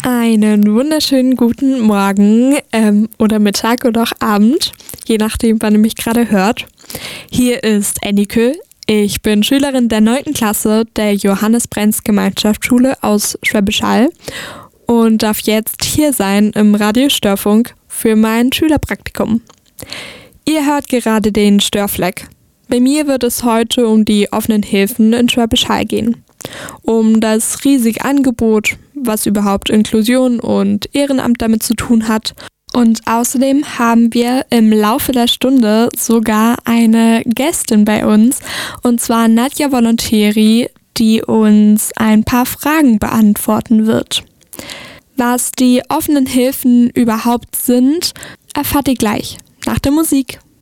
Einen wunderschönen guten Morgen oder Mittag oder auch Abend, je nachdem, wann ihr mich gerade hört. Hier ist Ennike. Ich bin Schülerin der 9. Klasse der Johannes-Brenz-Gemeinschaftsschule aus Schwäbisch Hall und darf jetzt hier sein im Radio Störfunk für mein Schülerpraktikum. Ihr hört gerade den Störfleck. Bei mir wird es heute um die offenen Hilfen in Schwäbisch Hall gehen. Um das riesige Angebot, was überhaupt Inklusion und Ehrenamt damit zu tun hat. Und außerdem haben wir im Laufe der Stunde sogar eine Gästin bei uns, und zwar Nadja Volontieri, die uns ein paar Fragen beantworten wird. Was die offenen Hilfen überhaupt sind, erfahrt ihr gleich nach der Musik.